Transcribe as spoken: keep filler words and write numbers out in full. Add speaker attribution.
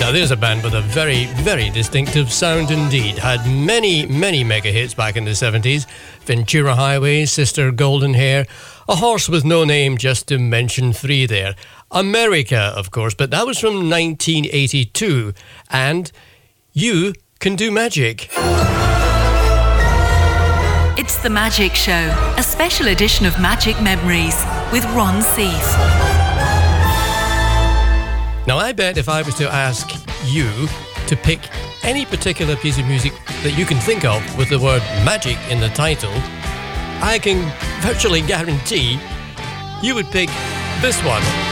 Speaker 1: Now there's a band with a very, very distinctive sound indeed. Had many, many mega hits back in the seventies. Ventura Highway, Sister Golden Hair, A Horse with No Name, just to mention three there. America, of course, but that was from nineteen eighty-two. And You Can Do Magic.
Speaker 2: It's The Magic Show, a special edition of Magic Memories with Ron Seath.
Speaker 1: Now, I bet if I was to ask you to pick any particular piece of music that you can think of with the word magic in the title, I can virtually guarantee you would pick this one.